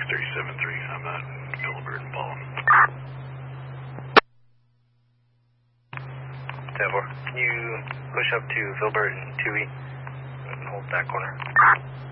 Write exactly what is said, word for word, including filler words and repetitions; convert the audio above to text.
three seven three. I'm at Philibert and Ballin. ten four. Can you push up to Philibert and two E and hold that corner?